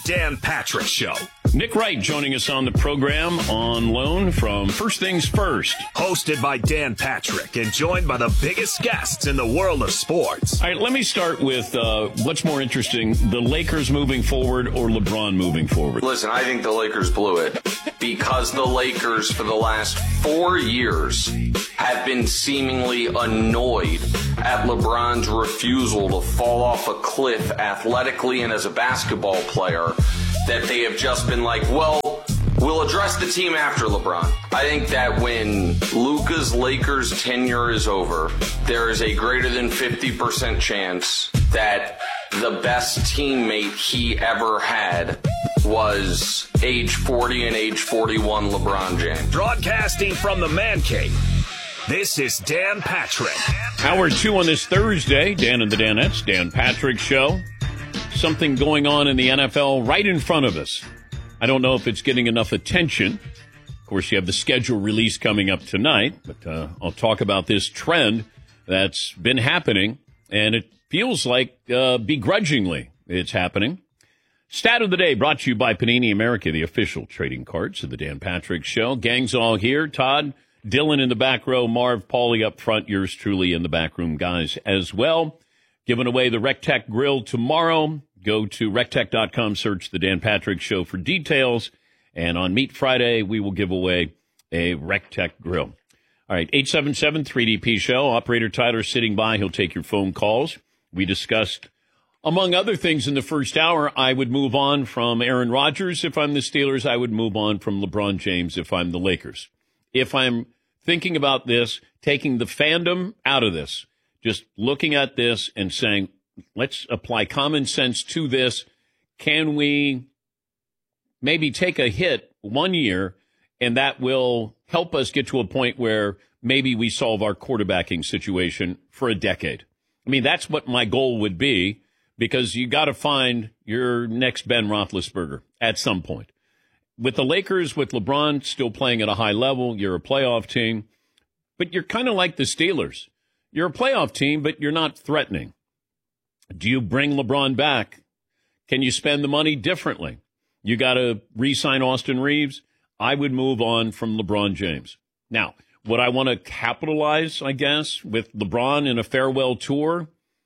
Dan Patrick Show. Nick Wright joining us on the program on loan from First Things First. Hosted by Dan Patrick and joined by the biggest guests in the world of sports. All right, let me start with what's more interesting, the Lakers moving forward or LeBron moving forward? Listen, I think the Lakers blew it because the Lakers for the last 4 years have been seemingly annoyed at LeBron's refusal to fall off a cliff athletically and as a basketball player, that they have just been like, well, we'll address the team after LeBron. I think that when Luka's Lakers tenure is over, there is a greater than 50% chance that the best teammate he ever had was age 40 and age 41 LeBron James. Broadcasting from the Man Cave, this is Dan Patrick. Hour 2 on this Thursday, Dan and the Danettes, Dan Patrick Show. Something going on in the NFL right in front of us. I don't know if it's getting enough attention. Of course, you have the schedule release coming up tonight, but I'll talk about this trend that's been happening, and it feels like begrudgingly it's happening. Stat of the day brought to you by Panini America, the official trading cards of the Dan Patrick Show. Gang's all here. Todd, Dylan in the back row, Marv, Paulie up front, yours truly in the back room, guys, as well. Giving away the RecTech Grill tomorrow. Go to rectech.com, search the Dan Patrick Show for details. And on Meat Friday, we will give away a RecTech Grill. All right, 877-3DP Show. Operator Tyler sitting by. He'll take your phone calls. We discussed, among other things in the first hour, I would move on from Aaron Rodgers if I'm the Steelers. I would move on from LeBron James if I'm the Lakers. If I'm thinking about this, taking the fandom out of this, just looking at this and saying, let's apply common sense to this. Can we maybe take a hit 1 year, and that will help us get to a point where maybe we solve our quarterbacking situation for a decade? I mean, that's what my goal would be, because you got to find your next Ben Roethlisberger at some point. With the Lakers, with LeBron still playing at a high level, you're a playoff team, but you're kind of like the Steelers. You're a playoff team, but you're not threatening. Do you bring LeBron back? Can you spend the money differently? You got to re-sign Austin Reeves. I would move on from LeBron James. Now, would I want to capitalize, I guess, with LeBron in a farewell tour?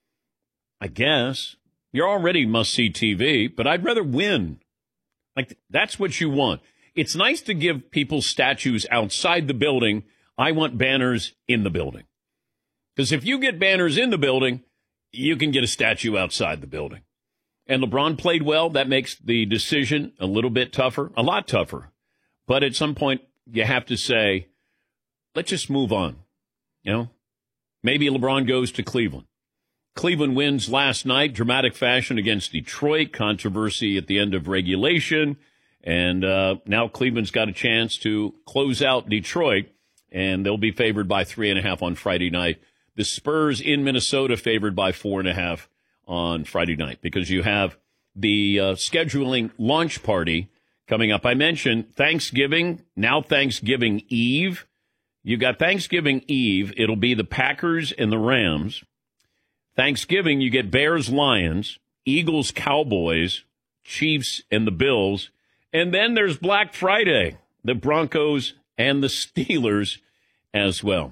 I guess. You're already must-see TV, but I'd rather win. Like, that's what you want. It's nice to give people statues outside the building. I want banners in the building. Because if you get banners in the building, you can get a statue outside the building. And LeBron played well. That makes the decision a little bit tougher, a lot tougher. But at some point, you have to say, let's just move on. You know, maybe LeBron goes to Cleveland. Cleveland wins last night, dramatic fashion against Detroit, controversy at the end of regulation. And now Cleveland's got a chance to close out Detroit, and they'll be favored by 3.5 on Friday night. The Spurs in Minnesota favored by 4.5 on Friday night, because you have the scheduling launch party coming up. I mentioned Thanksgiving, now Thanksgiving Eve. You got Thanksgiving Eve. It'll be the Packers and the Rams. Thanksgiving, you get Bears, Lions, Eagles, Cowboys, Chiefs, and the Bills. And then there's Black Friday, the Broncos and the Steelers as well.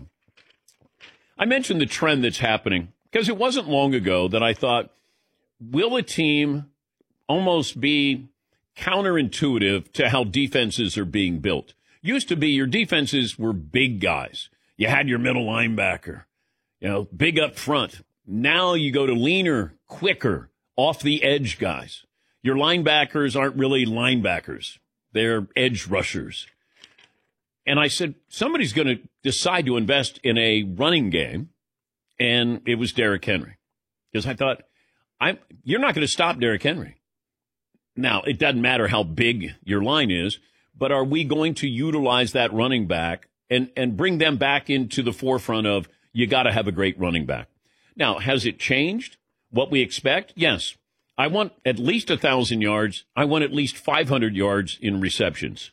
I mentioned the trend that's happening because it wasn't long ago that I thought, will a team almost be counterintuitive to how defenses are being built? Used to be your defenses were big guys. You had your middle linebacker, big up front. Now you go to leaner, quicker, off the edge guys. Your linebackers aren't really linebackers. They're edge rushers. And I said, somebody's going to decide to invest in a running game, and it was Derrick Henry. Because I thought, you're not going to stop Derrick Henry. Now, it doesn't matter how big your line is, but are we going to utilize that running back and bring them back into the forefront of, you got to have a great running back? Now, has it changed what we expect? Yes. I want at least 1,000 yards. I want at least 500 yards in receptions.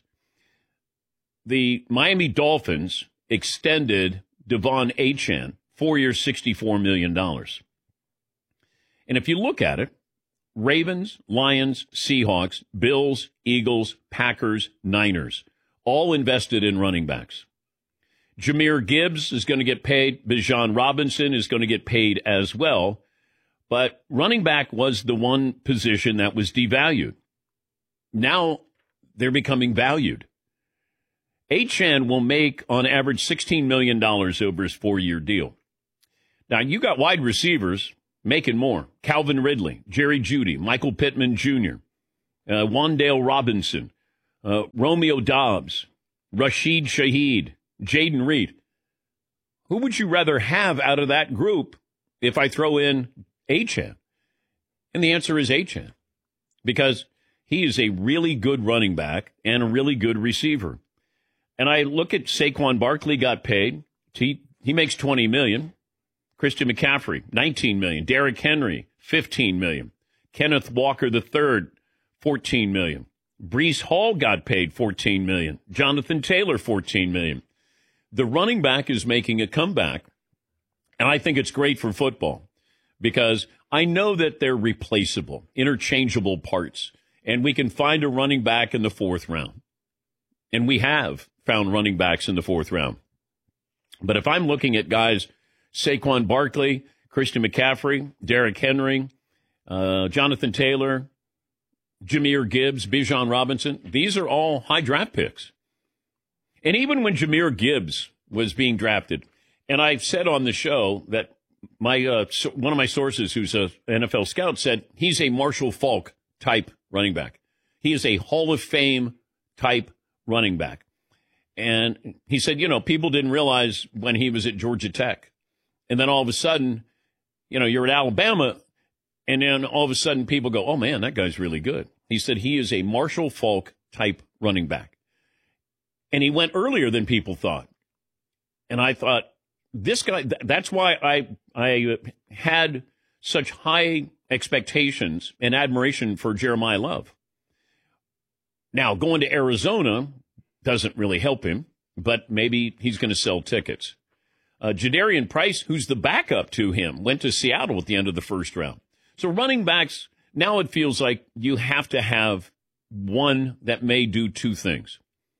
The Miami Dolphins extended Devon Achane, 4 years, $64 million. And if you look at it, Ravens, Lions, Seahawks, Bills, Eagles, Packers, Niners, all invested in running backs. Jahmyr Gibbs is going to get paid. Bijan Robinson is going to get paid as well. But running back was the one position that was devalued. Now they're becoming valued. Achane will make, on average, $16 million over his 4-year deal. Now, you got wide receivers making more. Calvin Ridley, Jerry Jeudy, Michael Pittman Jr., Wan'Dale Robinson, Romeo Doubs, Rashid Shaheed, Jaden Reed. Who would you rather have out of that group if I throw in Achane? And the answer is Achane, because he is a really good running back and a really good receiver. And I look at Saquon Barkley got paid. He makes $20 million. Christian McCaffrey, $19 million. Derrick Henry, $15 million. Kenneth Walker III, $14 million. Breece Hall got paid $14 million. Jonathan Taylor, $14 million. The running back is making a comeback, and I think it's great for football because I know that they're replaceable, interchangeable parts, and we can find a running back in the 4th round. And we have found running backs in the 4th round. But if I'm looking at guys, Saquon Barkley, Christian McCaffrey, Derrick Henry, Jonathan Taylor, Jahmyr Gibbs, Bijan Robinson, these are all high draft picks. And even when Jahmyr Gibbs was being drafted, and I've said on the show that one of my sources who's an NFL scout said he's a Marshall Faulk type running back. He is a Hall of Fame type running back. And he said, people didn't realize when he was at Georgia Tech. And then all of a sudden, you're at Alabama, and then all of a sudden people go, oh, man, that guy's really good. He said he is a Marshall Faulk type running back. And he went earlier than people thought. And I thought, this guy, that's why I had such high expectations and admiration for Jeremiah Love. Now, going to Arizona doesn't really help him, but maybe he's going to sell tickets. Jadarian Price, who's the backup to him, went to Seattle at the end of the 1st round. So running backs, now it feels like you have to have one that may do 2 things.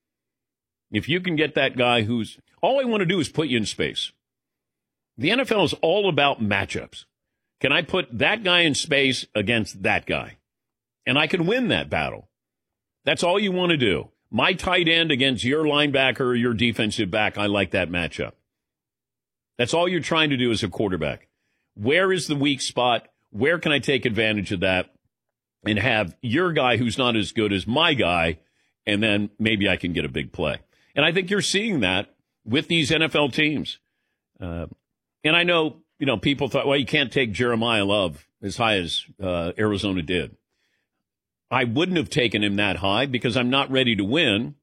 If you can get that guy who's, all I want to do is put you in space. The NFL is all about matchups. Can I put that guy in space against that guy? And I can win that battle. That's all you want to do. My tight end against your linebacker or your defensive back, I like that matchup. That's all you're trying to do as a quarterback. Where is the weak spot? Where can I take advantage of that and have your guy who's not as good as my guy, and then maybe I can get a big play? And I think you're seeing that with these NFL teams. And I know, people thought, well, you can't take Jeremiah Love as high as Arizona did. I wouldn't have taken him that high because I'm not ready to win.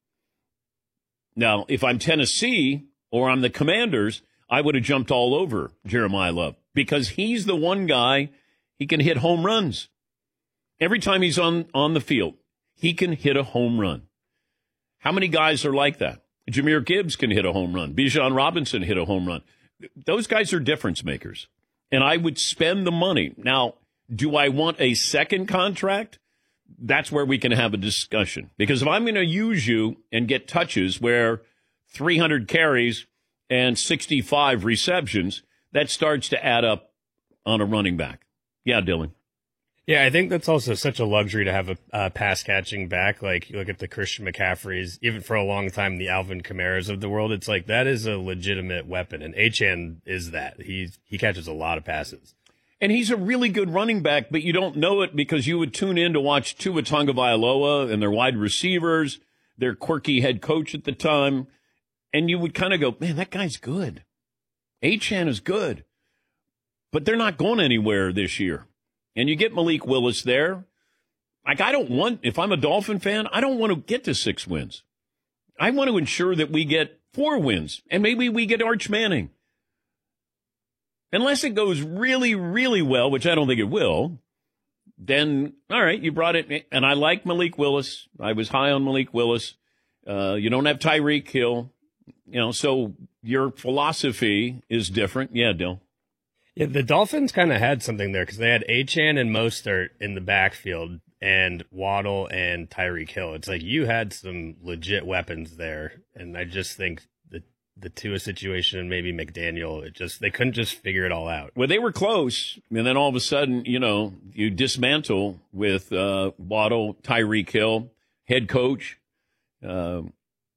Now, if I'm Tennessee or I'm the Commanders, I would have jumped all over Jeremiah Love because he's the one guy, he can hit home runs. Every time he's on the field, he can hit a home run. How many guys are like that? Jahmyr Gibbs can hit a home run. Bijan Robinson hit a home run. Those guys are difference makers. And I would spend the money. Now, do I want a second contract? That's where we can have a discussion. Because if I'm going to use you and get touches where 300 carries and 65 receptions, that starts to add up on a running back. Yeah, Dylan. Yeah, I think that's also such a luxury to have a pass-catching back. Like, you look at the Christian McCaffreys, even for a long time, the Alvin Kamaras of the world. It's like that is a legitimate weapon, and Achane is that. He catches a lot of passes. And he's a really good running back, but you don't know it because you would tune in to watch Tua Tagovailoa and their wide receivers, their quirky head coach at the time, and you would kind of go, man, that guy's good. Achane is good. But they're not going anywhere this year. And you get Malik Willis there. Like, if I'm a Dolphin fan, I don't want to get to 6 wins. I want to ensure that we get 4 wins, and maybe we get Arch Manning. Unless it goes really, really well, which I don't think it will, then, all right, you brought it. And I like Malik Willis. I was high on Malik Willis. You don't have Tyreek Hill. So your philosophy is different. Yeah, Dill. Yeah, the Dolphins kind of had something there because they had Achane and Mostert in the backfield and Waddle and Tyreek Hill. It's like you had some legit weapons there, and I just think the Tua situation and maybe McDaniel, they couldn't just figure it all out. Well, they were close, and then all of a sudden, you dismantle with Waddle, Tyreek Hill, head coach, Tua.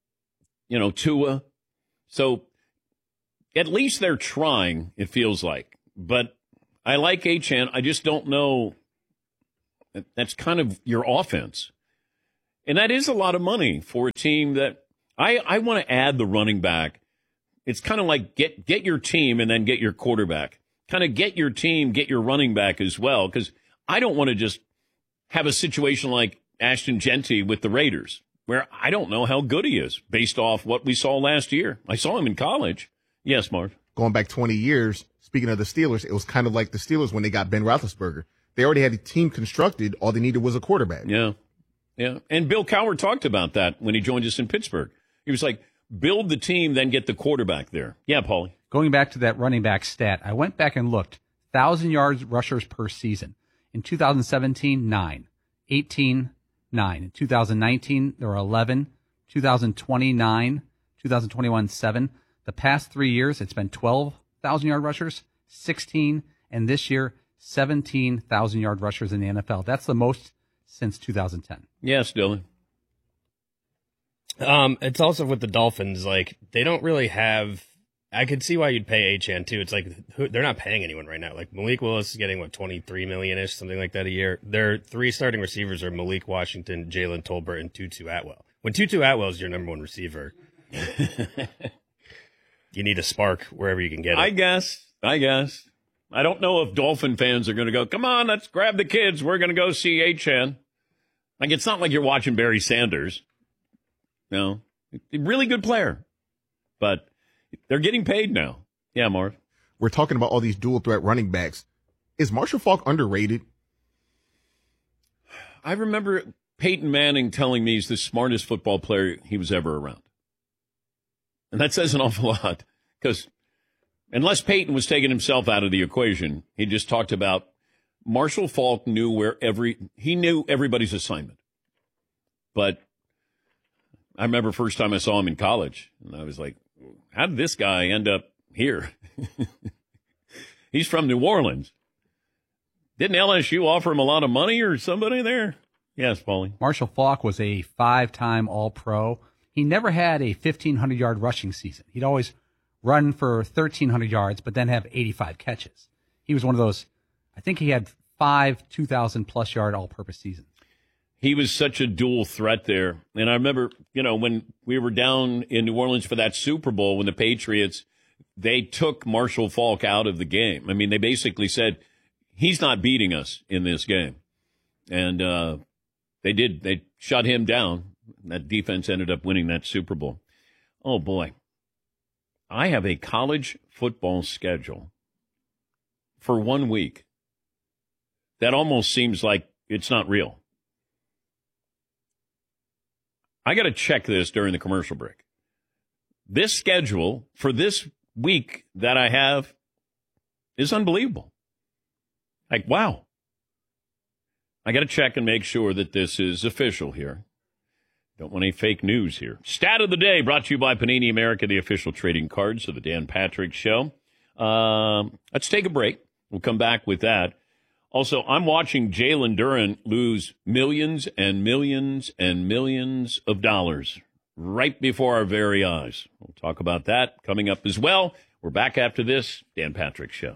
So at least they're trying, it feels like. But I like Achane. I just don't know. That's kind of your offense. And that is a lot of money for a team that I want to add the running back. It's kind of like get your team and then get your quarterback. Kind of get your team, get your running back as well. Because I don't want to just have a situation like Ashton Genty with the Raiders, where I don't know how good he is based off what we saw last year. I saw him in college. Yes, Marv. Going back 20 years, speaking of the Steelers, it was kind of like the Steelers when they got Ben Roethlisberger. They already had a team constructed. All they needed was a quarterback. Yeah. And Bill Cowher talked about that when he joined us in Pittsburgh. He was like, build the team, then get the quarterback there. Yeah, Paulie. Going back to that running back stat, I went back and looked. 1,000 yards rushers per season. In 2017, 9. 18, 9. In 2019, there were 11. 2020, 9. 2021, 7. The past 3 years, it's been 12,000-yard rushers, 16, and this year, 17,000-yard rushers in the NFL. That's the most since 2010. Yes, Dylan. It's also with the Dolphins, like, they don't really have – I could see why you'd pay Achane, too. It's like they're not paying anyone right now. Like, Malik Willis is getting, $23 million-ish, something like that a year. Their three starting receivers are Malik Washington, Jalen Tolbert, and Tutu Atwell. When Tutu Atwell is your number one receiver, you need a spark wherever you can get it. I guess. I don't know if Dolphin fans are going to go, come on, let's grab the kids. We're going to go see Achane. Like, it's not like you're watching Barry Sanders. No, really good player, but they're getting paid now. Yeah, Marv. We're talking about all these dual threat running backs. Is Marshall Faulk underrated? I remember Peyton Manning telling me he's the smartest football player he was ever around. And that says an awful lot because unless Peyton was taking himself out of the equation, he just talked about Marshall Faulk knew he knew everybody's assignment. But I remember first time I saw him in college, and I was like, how did this guy end up here? He's from New Orleans. Didn't LSU offer him a lot of money or somebody there? Yes, Paulie. Marshall Faulk was a 5-time All-Pro. He never had a 1,500-yard rushing season. He'd always run for 1,300 yards, but then have 85 catches. He was one of those, I think he had 5 2,000-plus yard all-purpose seasons. He was such a dual threat there. And I remember, when we were down in New Orleans for that Super Bowl, when the Patriots, they took Marshall Faulk out of the game. I mean, they basically said, he's not beating us in this game. And they did. They shut him down. That defense ended up winning that Super Bowl. Oh, boy. I have a college football schedule for 1 week that almost seems like it's not real. I got to check this during the commercial break. This schedule for this week that I have is unbelievable. Like, wow. I got to check and make sure that this is official here. Don't want any fake news here. Stat of the day brought to you by Panini America, the official trading cards of the Dan Patrick Show. Let's take a break. We'll come back with that. Also, I'm watching Jalen Duren lose millions and millions and millions of dollars right before our very eyes. We'll talk about that coming up as well. We're back after this Dan Patrick Show.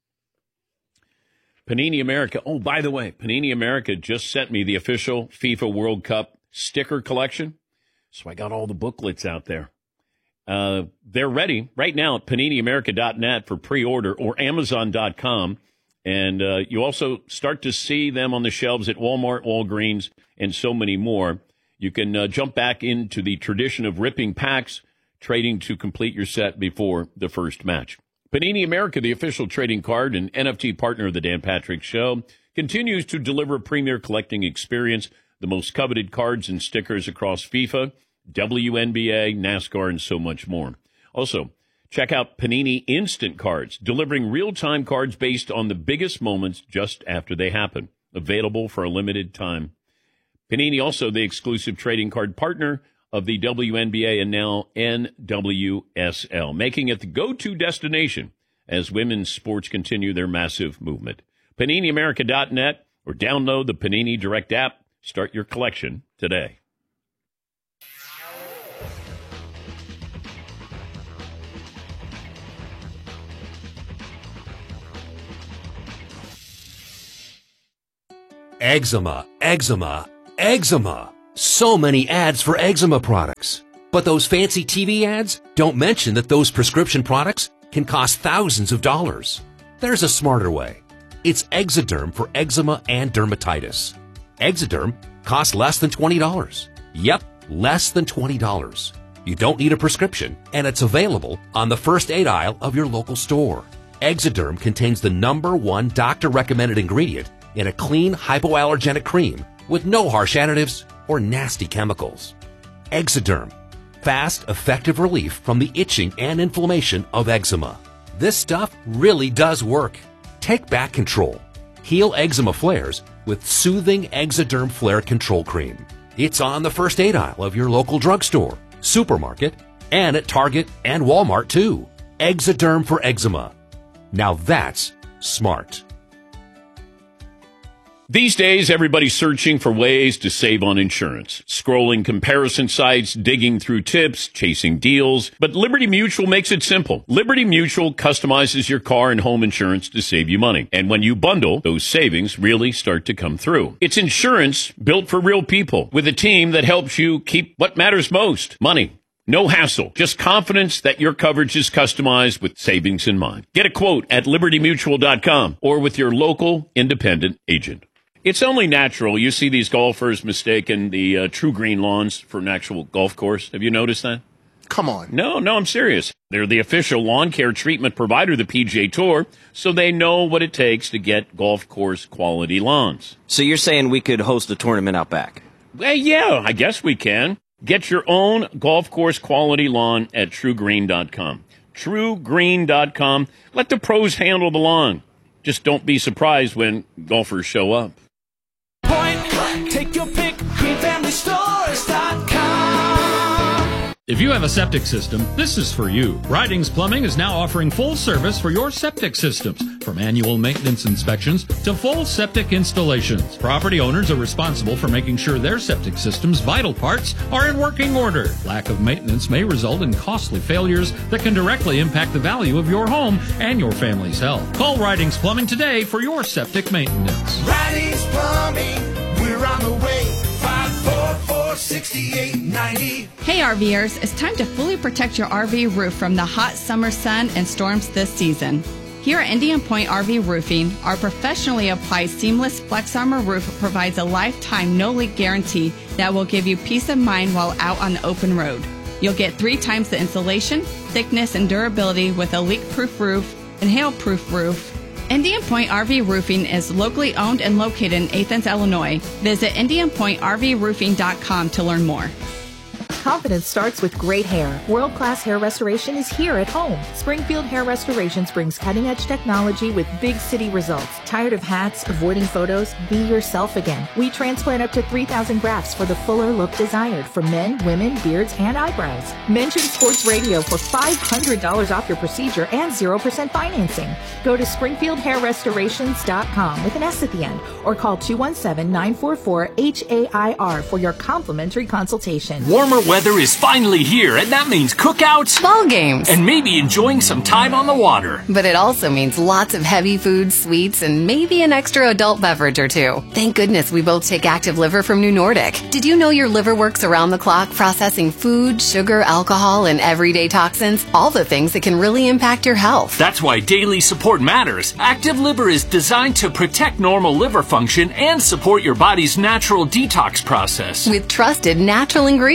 Panini America. Oh, by the way, Panini America just sent me the official FIFA World Cup sticker collection. So I got all the booklets out there. They're ready right now at PaniniAmerica.net for pre-order or Amazon.com. And you also start to see them on the shelves at Walmart, Walgreens, and so many more. You can jump back into the tradition of ripping packs, trading to complete your set before the first match. Panini America, the official trading card and NFT partner of the Dan Patrick Show, continues to deliver a premier collecting experience, the most coveted cards and stickers across FIFA, WNBA, NASCAR, and so much more. Also, Check out Panini Instant Cards, delivering real-time cards based on the biggest moments just after they happen. Available for a limited time. Panini, also the exclusive trading card partner of the WNBA and now NWSL, making it the go-to destination as women's sports continue their massive movement. PaniniAmerica.net or download the Panini Direct app. Start your collection today. Eczema, eczema, eczema. So many ads for eczema products. But those fancy TV ads don't mention that those prescription products can cost thousands of dollars. There's a smarter way. It's Exoderm for eczema and dermatitis. Exoderm costs less than $20. Yep, less than $20. You don't need a prescription, and it's available on the first aid aisle of your local store. Exoderm contains the #1 doctor-recommended ingredient in a clean, hypoallergenic cream with no harsh additives or nasty chemicals. Exoderm. Fast, effective relief from the itching and inflammation of eczema. This stuff really does work. Take back control. Heal eczema flares with soothing Exoderm Flare Control Cream. It's on the first aid aisle of your local drugstore, supermarket, and at Target and Walmart too. Exoderm for eczema. Now that's smart. These days, everybody's searching for ways to save on insurance. Scrolling comparison sites, digging through tips, chasing deals. But Liberty Mutual makes it simple. Liberty Mutual customizes your car and home insurance to save you money. And when you bundle, those savings really start to come through. It's insurance built for real people with a team that helps you keep what matters most, money. No hassle, just confidence that your coverage is customized with savings in mind. Get a quote at libertymutual.com or with your local independent agent. It's only natural you see these golfers mistaking the True Green lawns for an actual golf course. Have you noticed that? Come on. No, I'm serious. They're the official lawn care treatment provider of the PGA Tour, so they know what it takes to get golf course quality lawns. So you're saying we could host a tournament out back? Well, yeah, I guess we can. Get your own golf course quality lawn at TrueGreen.com. TrueGreen.com. Let the pros handle the lawn. Just don't be surprised when golfers show up. Take your pick, greenfamilystores.com. If you have a septic system, this is for you. Ridings Plumbing is now offering full service for your septic systems, from annual maintenance inspections to full septic installations. Property owners are responsible for making sure their septic system's vital parts are in working order. Lack of maintenance may result in costly failures that can directly impact the value of your home and your family's health. Call Ridings Plumbing today for your septic maintenance. Ridings Plumbing, we're on the way. 544-6890. Hey RVers, it's time to fully protect your RV roof from the hot summer sun and storms this season. Here at Indian Point RV Roofing, our professionally applied seamless Flex Armor roof provides a lifetime no-leak guarantee that will give you peace of mind while out on the open road. You'll get 3 times the insulation, thickness, and durability with a leak-proof roof and hail-proof roof. Indian Point RV Roofing is locally owned and located in Athens, Illinois. Visit IndianPointRVRoofing.com to learn more. Confidence starts with great hair. World-class hair restoration is here at home. Springfield Hair Restorations brings cutting-edge technology with big city results. Tired of hats, avoiding photos? Be yourself again. We transplant up to 3,000 grafts for the fuller look desired for men, women, beards, and eyebrows. Mention Sports Radio for $500 off your procedure and 0% financing. Go to SpringfieldHairRestorations.com with an S at the end or call 217-944-HAIR for your complimentary consultation. Warmer weather is finally here, and that means cookouts, ball games, and maybe enjoying some time on the water. But it also means lots of heavy foods, sweets, and maybe an extra adult beverage or two. Thank goodness we both take Active Liver from New Nordic. Did you know your liver works around the clock processing food, sugar, alcohol, and everyday toxins? All the things that can really impact your health. That's why daily support matters. Active Liver is designed to protect normal liver function and support your body's natural detox process. With trusted natural ingredients like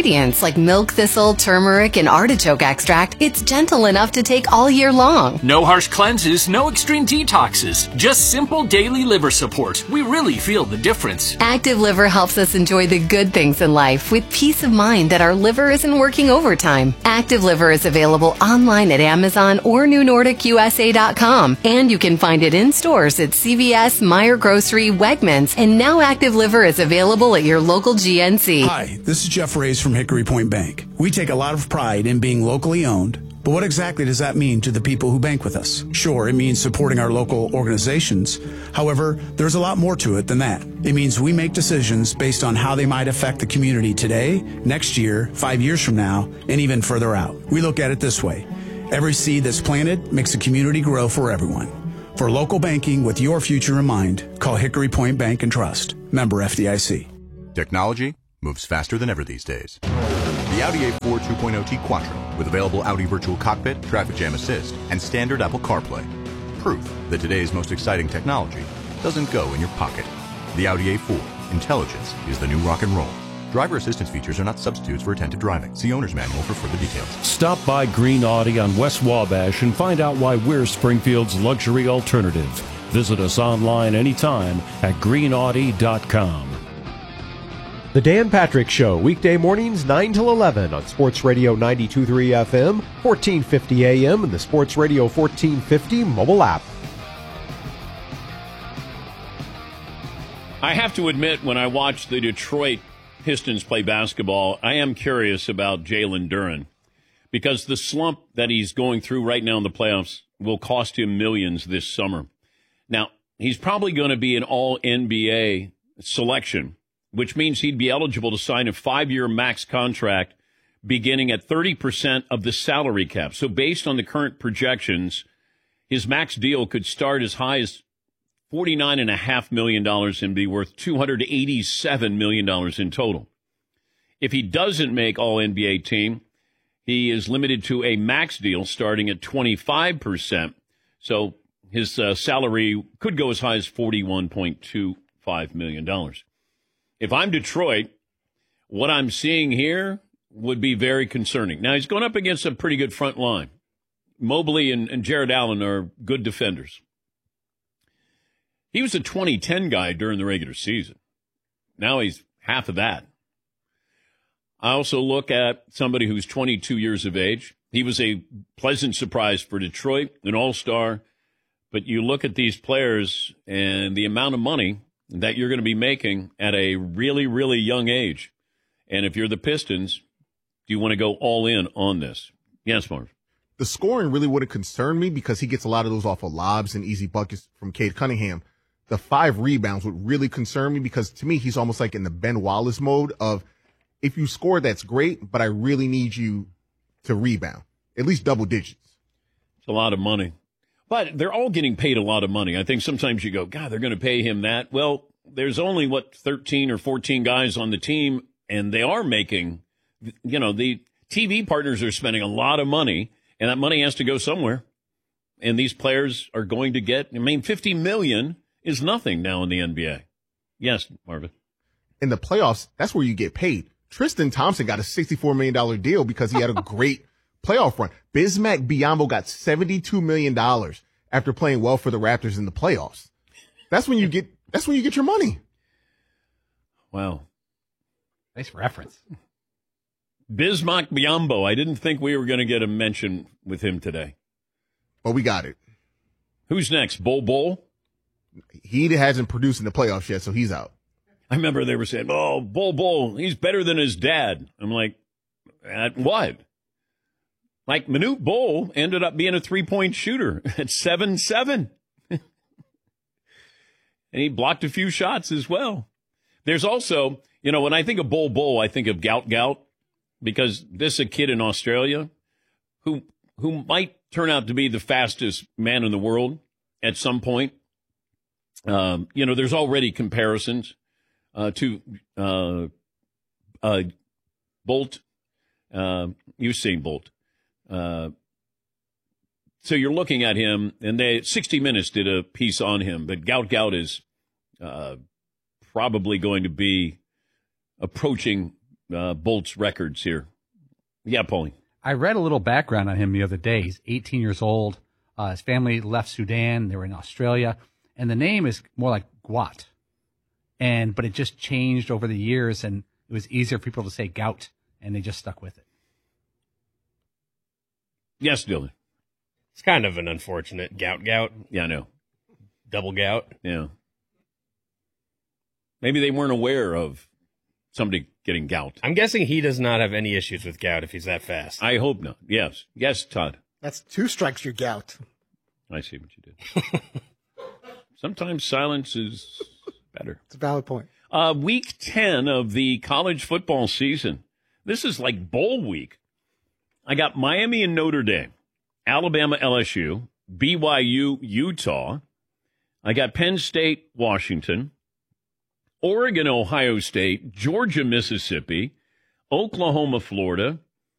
like milk thistle, turmeric, and artichoke extract, it's gentle enough to take all year long. No harsh cleanses, no extreme detoxes, just simple daily liver support. We really feel the difference. Active Liver helps us enjoy the good things in life with peace of mind that our liver isn't working overtime. Active Liver is available online at Amazon or NewNordicUSA.com, and you can find it in stores at CVS, Meijer Grocery, Wegmans, and now Active Liver is available at your local GNC. Hi, this is Jeff Reyes from Hickory Point Bank. We take a lot of pride in being locally owned, but what exactly does that mean to the people who bank with us? Sure, it means supporting our local organizations. However, there's a lot more to it than that. It means we make decisions based on how they might affect the community today, next year, 5 years from now, and even further out. We look at it this way. Every seed that's planted makes the community grow for everyone. For local banking with your future in mind, call Hickory Point Bank and Trust. Member FDIC. Technology moves faster than ever these days. The Audi A4 2.0 T Quattro with available Audi Virtual Cockpit, Traffic Jam Assist, and standard Apple CarPlay. Proof that today's most exciting technology doesn't go in your pocket. The Audi A4. Intelligence is the new rock and roll. Driver assistance features are not substitutes for attentive driving. See owner's manual for further details. Stop by Green Audi on West Wabash and find out why we're Springfield's luxury alternative. Visit us online anytime at greenaudi.com. The Dan Patrick Show, weekday mornings 9 till 11 on Sports Radio 92.3 FM, 1450 AM, and the Sports Radio 1450 mobile app. I have to admit, when I watch the Detroit Pistons play basketball, I am curious about Jalen Duren, because the slump that he's going through right now in the playoffs will cost him millions this summer. Now, he's probably going to be an all-NBA selection, which means he'd be eligible to sign a 5-year max contract beginning at 30% of the salary cap. So based on the current projections, his max deal could start as high as $49.5 million and be worth $287 million in total. If he doesn't make All-NBA team, he is limited to a max deal starting at 25%. So his salary could go as high as $41.25 million. If I'm Detroit, what I'm seeing here would be very concerning. Now, he's going up against a pretty good front line. Mobley and Jared Allen are good defenders. He was a 2010 guy during the regular season. Now he's half of that. I also look at somebody who's 22 years of age. He was a pleasant surprise for Detroit, an all-star. But you look at these players and the amount of money that you're going to be making at a really, really young age. And if you're the Pistons, do you want to go all in on this? Yes, Marv. The scoring really wouldn't concern me because he gets a lot of those off of lobs and easy buckets from Cade Cunningham. The 5 rebounds would really concern me because to me, he's almost like in the Ben Wallace mode of if you score, that's great, but I really need you to rebound, at least double digits. It's a lot of money. But they're all getting paid a lot of money. I think sometimes you go, God, they're going to pay him that. Well, there's only, 13 or 14 guys on the team, and they are making, the TV partners are spending a lot of money, and that money has to go somewhere. And these players are going to get, $50 million is nothing now in the NBA. Yes, Marvin. In the playoffs, that's where you get paid. Tristan Thompson got a $64 million deal because he had a great playoff run. Bismack Biyombo got $72 million after playing well for the Raptors in the playoffs. That's when you get your money. Wow. Nice reference. Bismack Biyombo. I didn't think we were going to get a mention with him today. But we got it. Who's next? Bol? He hasn't produced in the playoffs yet, so he's out. I remember they were saying, Bol, he's better than his dad. I'm like, at what? Like, Manute Bol ended up being a three-point shooter at 7-7. And he blocked a few shots as well. There's also, when I think of Bol, I think of Gout, because this is a kid in Australia who might turn out to be the fastest man in the world at some point. There's already comparisons to Bolt, Usain Bolt. So you're looking at him, and 60 Minutes did a piece on him, but Gout is probably going to be approaching Bolt's records here Yeah, Paulie. I read a little background on him the other day. He's 18 years old. His family left Sudan. They were in Australia. And the name is more like Gwat. But it just changed over the years, and it was easier for people to say gout, and they just stuck with it. Yes, Dylan. It's kind of an unfortunate gout. Yeah, I know. Double gout. Yeah. Maybe they weren't aware of somebody getting gout. I'm guessing he does not have any issues with gout if he's that fast. I hope not. Yes. Yes, Todd. That's 2 strikes, you're gout. I see what you did. Sometimes silence is better. It's a valid point. Week 10 of the college football season. This is like bowl week. I got Miami and Notre Dame, Alabama, LSU, BYU, Utah. I got Penn State, Washington, Oregon, Ohio State, Georgia, Mississippi, Oklahoma, Florida,